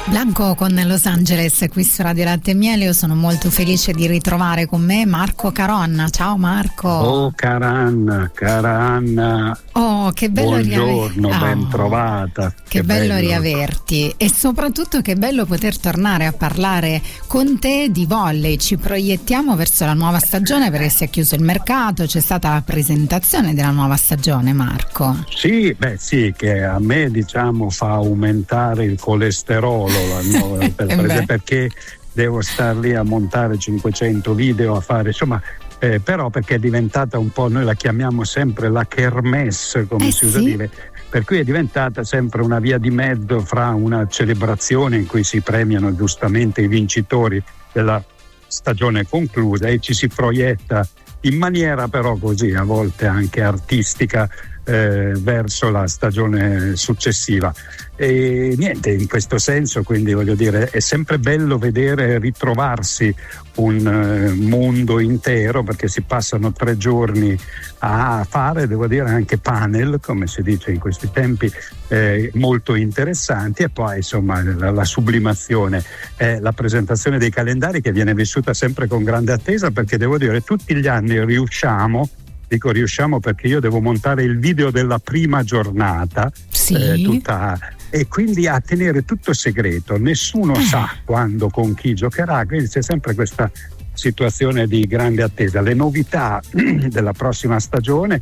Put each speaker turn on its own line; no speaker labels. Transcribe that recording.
Blanco con Los Angeles qui su Radio Latte e Miele. Io sono molto felice di ritrovare con me Marco Caronna. Ciao Marco.
Oh Caranna.
Oh, che bello
buongiorno, ben trovata.
Che bello riaverti, e soprattutto che bello poter tornare a parlare con te di volley. Ci proiettiamo verso la nuova stagione perché si è chiuso il mercato, c'è stata la presentazione della nuova stagione, Marco.
Sì, che a me fa aumentare il colesterolo perché devo star lì a montare 500 video, a fare però perché è diventata un po', noi la chiamiamo sempre la kermesse, come si usa dire, per cui è diventata sempre una via di mezzo fra una celebrazione in cui si premiano giustamente i vincitori della stagione conclusa e ci si proietta in maniera però così a volte anche artistica verso la stagione successiva. E niente, in questo senso, quindi voglio dire, è sempre bello vedere ritrovarsi un mondo intero, perché si passano 3 giorni a fare, devo dire, anche panel, come si dice in questi tempi, molto interessanti, e poi insomma la sublimazione è la presentazione dei calendari, che viene vissuta sempre con grande attesa, perché devo dire tutti gli anni riusciamo perché io devo montare il video della prima giornata, e quindi a tenere tutto segreto, nessuno sa quando, con chi giocherà, quindi c'è sempre questa situazione di grande attesa. Le novità della prossima stagione